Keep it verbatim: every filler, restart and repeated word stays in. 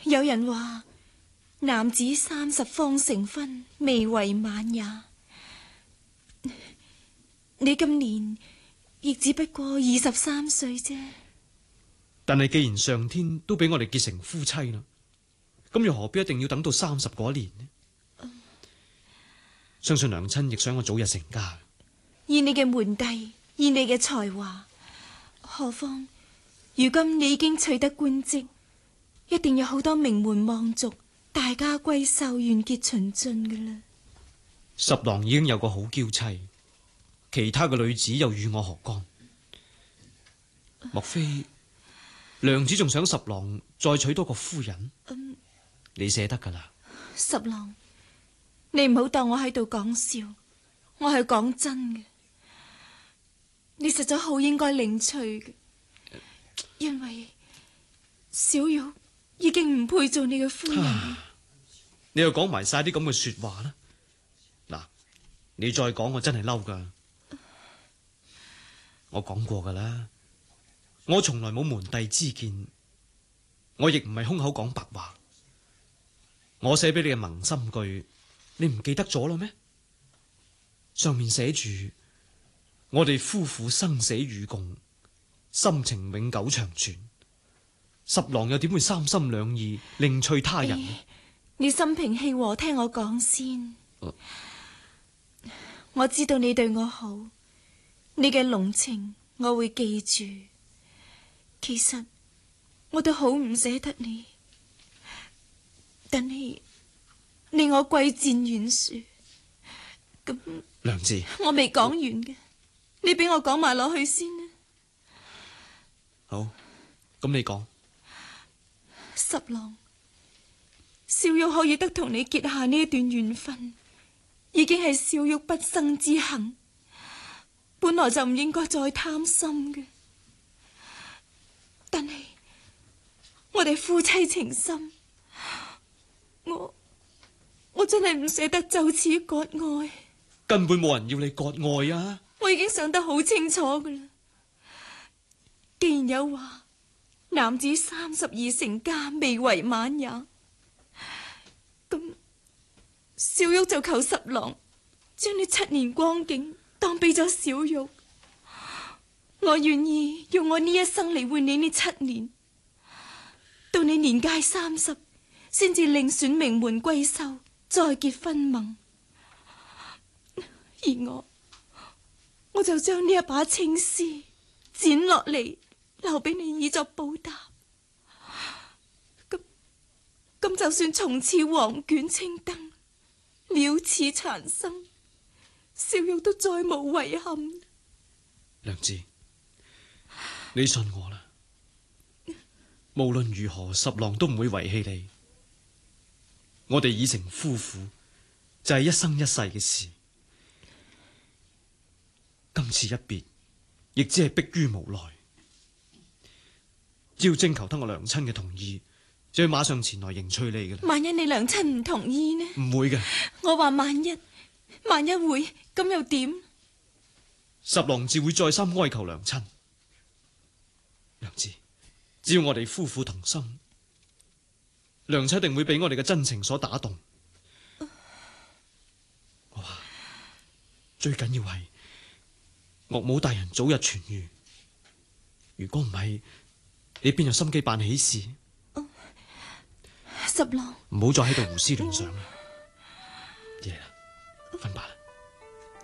有人話男子三十方成婚，未為晚也。你今年亦只不過二十三歲啫。 但係既然上天都俾我哋結成夫妻啦，咁又何必一定要等到三十嗰一年呢？嗯、相信娘親亦想我早日成家。 以你嘅門第，以你嘅才華，何況如今你已經取得官職，一定有好多名門望族，大家閨秀，願結循進噶啦。 十郎已經有個好嬌妻，其他嘅女子又與我何干？莫非娘子仲想十郎再娶多個夫人？嗯、你捨得噶啦？ 十郎，你唔好當我喺度講笑，我係講真嘅。你實在好應該領取嘅，因為小玉已經唔配做你嘅夫人。 你又講埋晒啲咁嘅說話啦！嗱，你再講我真係嬲噶。我講過噶啦，我從來冇門第之見，我亦唔係空口講白話。我寫俾你嘅盟心句，你唔記得咗啦咩？上面寫住我哋夫婦生死與共，心情永久長存。十郎又點會三心兩意另娶他人？ 哎，你心平氣和聽我講先。啊，我知道你對我好，你嘅濃情我會記住。其實我都好唔捨得你，但係令我貴賤懸殊。咁娘子， 我未講完嘅，你俾我講埋落去先啦。 好，咁你講。 十郎，小玉可以得同你結下呢一段緣分，已經係小玉畢生之幸，本來就唔應該再貪心嘅。但係我哋夫妻情深，我我真係唔捨得就此割愛。 根本冇人要你割愛啊！ 我已經想得好清楚噶啦。既然有話男子三十而成家，未為晚也，咁小玉就求十郎將呢七年光景當俾咗小玉。我願意用我呢一生嚟換你呢七年，到你年屆三十，先至另選名門閨秀，再結婚盟。而我，我就將呢一把青絲剪落嚟，留俾你以作報答。咁咁，就算從此黃卷青燈，了此殘生，小玉都再無遺憾。 娘子，你信我啦，無論如何，十郎都唔會遺棄你。我哋已成夫婦，就係一生一世嘅事。今次一別，亦只係迫於無奈。只要徵求得我娘親嘅同意，就要馬上前來迎娶你嘅啦。 萬一你娘親唔同意呢？ 唔會嘅。 我話萬一，萬一會，咁又點？ 十郎自會再三哀求娘親。娘子，只要我哋夫婦同心，娘親一定會俾我哋嘅真情所打動。啊、我話最緊要係岳母大人早日痊愈。如果唔係，你邊有心機辦喜事？ 啊、十郎， 唔好再喺度胡思亂想啦。